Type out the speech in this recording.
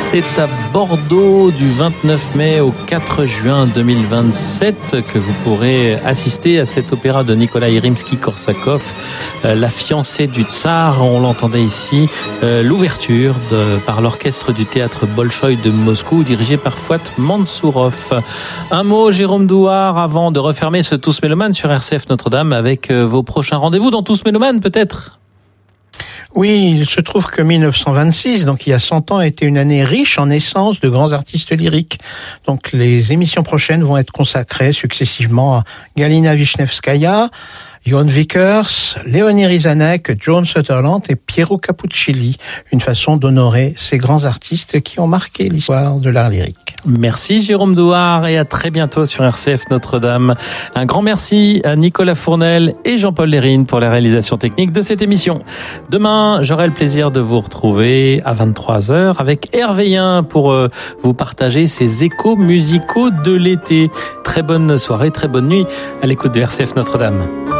C'est à Bordeaux du 29 mai au 4 juin 2027 que vous pourrez assister à cet opéra de Nikolai Rimsky-Korsakov, La fiancée du tsar. On l'entendait ici, l'ouverture par l'orchestre du théâtre Bolchoï de Moscou, dirigé par Fouad Mansourov. Un mot, Jérôme Douard, avant de refermer ce Tous Mélomanes sur RCF Notre-Dame avec vos prochains rendez-vous dans Tous Mélomanes, peut-être? Oui, il se trouve que 1926, donc il y a 100 ans, était une année riche en naissance de grands artistes lyriques. Donc les émissions prochaines vont être consacrées successivement à Galina Wisniewskaja, Johan Vickers, Léonie Rizanek, Joan Sutherland et Piero Capuccilli. Une façon d'honorer ces grands artistes qui ont marqué l'histoire de l'art lyrique. Merci Jérôme Douard et à très bientôt sur RCF Notre-Dame. Un grand merci à Nicolas Fournel et Jean-Paul Lérine pour la réalisation technique de cette émission. Demain, j'aurai le plaisir de vous retrouver à 23h avec Hervé Yen pour vous partager ces échos musicaux de l'été. Très bonne soirée, très bonne nuit à l'écoute de RCF Notre-Dame.